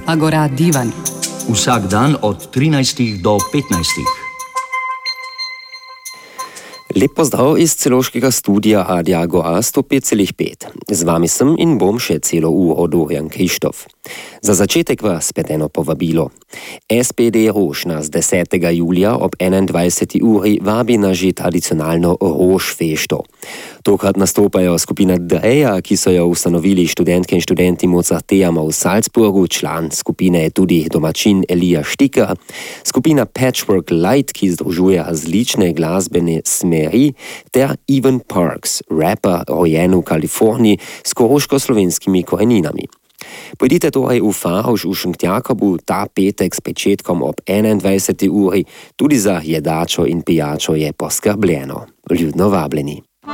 Agora Divan. Vsak dan od 13 do 15. Lep pozdrav iz celoškega studia Radia Agora 105,5. Z vami sem in bom še celo uro Dorian Krištof. Za začetek vas spet eno povabilo. SPD Rož nas 10. julija ob 21. uri vabi na že tradicionalno Rož fešto. Tokrat nastopajo skupina Dreja, ki so jo ustanovili študentke in študenti Mozarteama v Salzburgu, član skupine je tudi domačin Elija Štiker, skupina Patchwork Light, ki združuje različne glasbene smeri, ter Evan Parks, rapper rojen v Kaliforniji s koroško-slovenskimi koreninami. Pojdite torej v Faroš v Šentjakobu ta petek s pečetkom ob 21. uri, tudi za jedačo in pijačo je poskrbljeno. Vljudno vabljeni.